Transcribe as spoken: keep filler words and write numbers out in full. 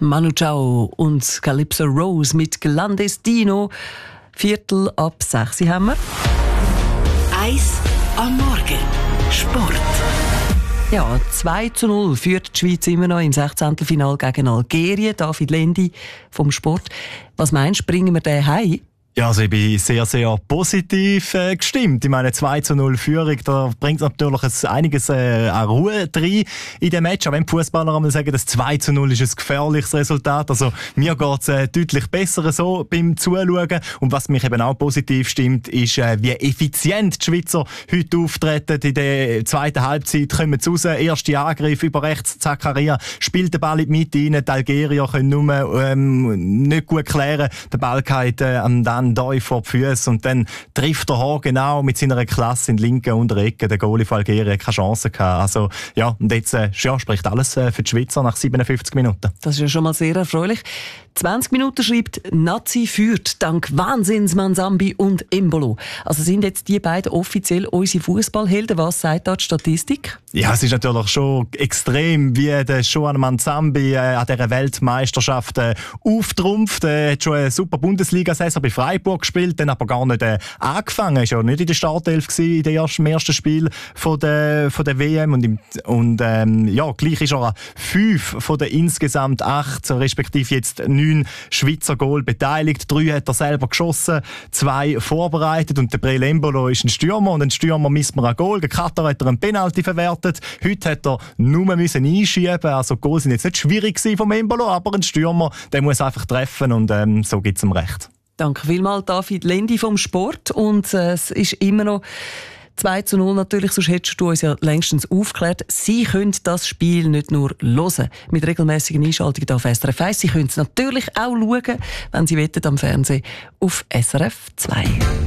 Manu Chao und Calypso Rose mit Clandestino. Viertel ab sechs haben wir. Eis am Morgen. Sport. Ja, zwei zu null führt die Schweiz immer noch im Sechzehntelfinale gegen Algerien. David Lendi vom Sport. Was meinst du, bringen wir den heim? Ja, also ich bin sehr, sehr positiv äh, gestimmt. Ich meine, zwei zu null Führung, da bringt natürlich ein, einiges äh, an Ruhe rein in dem Match. Auch wenn die Fußballer einmal sagen, das zwei zu null ist ein gefährliches Resultat. Also mir geht's äh, deutlich besser so beim Zuschauen. Und was mich eben auch positiv stimmt, ist, äh, wie effizient die Schweizer heute auftreten. In der zweiten Halbzeit kommen sie raus, erste Angriff über rechts, Zakaria spielt den Ball in die Mitte rein. Die Algerier können nur ähm, nicht gut klären. Der Ball geht äh, am dann da vor die Füße und dann trifft der Haar genau mit seiner Klasse in die linke untere Ecke. Der Goalie von Algerien keine Chance gehabt. Also ja, und jetzt äh, ja, spricht alles äh, für die Schweizer nach siebenundfünfzig Minuten. Das ist ja schon mal sehr erfreulich. zwanzig Minuten schreibt, Nazi führt dank Wahnsinnsmann Sambi und Embolo. Also sind jetzt die beiden offiziell unsere Fußballhelden? Was sagt da die Statistik? Ja, es ist natürlich schon extrem, wie der Shoan Manzambi äh, an dieser Weltmeisterschaft äh, auftrumpft. Er hat schon eine super Bundesliga-Saison bei Freiburg gespielt, dann aber gar nicht äh, angefangen. Er war ja nicht in der Startelf gewesen, in dem ersten, ersten Spiel von der, von der W M. Und, im, und ähm, ja, gleich ist er an fünf von den insgesamt acht, respektive jetzt neun Schweizer Goal beteiligt. Drei hat er selber geschossen, zwei vorbereitet. Und der Breel Embolo ist ein Stürmer. Und ein Stürmer misst man ein Goal. Der Katar hat er einen Penalty verwertet. Heute hat er nur müssen einschieben. Also, die Goals sind jetzt nicht schwierig vom Embolo, aber ein Stürmer, der muss einfach treffen und ähm, so gibt es ihm recht. Danke vielmals, David Lendi vom Sport. Und äh, es ist immer noch zwei zu null natürlich, sonst hättest du uns ja längstens aufgeklärt. Sie können das Spiel nicht nur hören, mit regelmäßigen Einschaltungen auf S R F eins. Sie können es natürlich auch schauen, wenn Sie wollen, am Fernsehen auf S R F zwei.